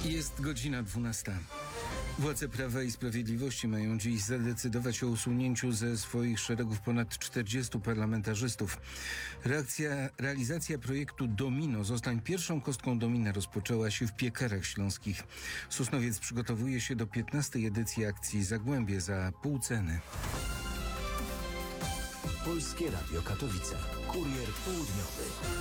Jest godzina 12. Władze Prawa i Sprawiedliwości mają dziś zadecydować o usunięciu ze swoich szeregów ponad 40 parlamentarzystów. Realizacja projektu Domino, zostań pierwszą kostką domina, rozpoczęła się w Piekarach Śląskich. Sosnowiec przygotowuje się do 15. edycji akcji Zagłębie za pół ceny. Polskie Radio Katowice. Kurier południowy.